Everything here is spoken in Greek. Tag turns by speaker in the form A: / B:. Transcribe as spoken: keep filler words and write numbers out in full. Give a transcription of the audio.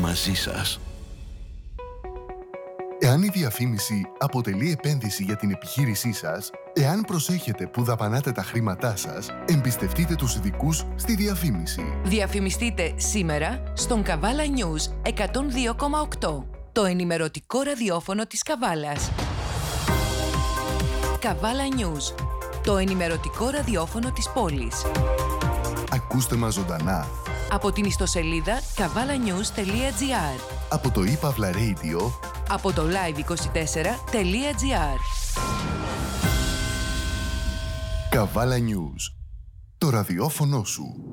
A: μαζί σας.
B: Εάν η διαφήμιση αποτελεί επένδυση για την επιχείρησή σας, εάν προσέχετε που δαπανάτε τα χρήματά σας, εμπιστευτείτε τους ειδικούς στη διαφήμιση.
C: Διαφημιστείτε σήμερα στον Καβάλα News εκατόν δύο κόμμα οκτώ, το ενημερωτικό ραδιόφωνο της Καβάλας. Καβάλα News, το ενημερωτικό ραδιόφωνο της πόλης.
B: Ακούστε μας ζωντανά
C: Από την ιστοσελίδα καβάλα νιους τελεία τζι άρ,
B: από το ePavla Radio,
C: από το λάιβ είκοσι τέσσερα τελεία τζι άρ.
B: Καβάλα News, το ραδιόφωνο σου.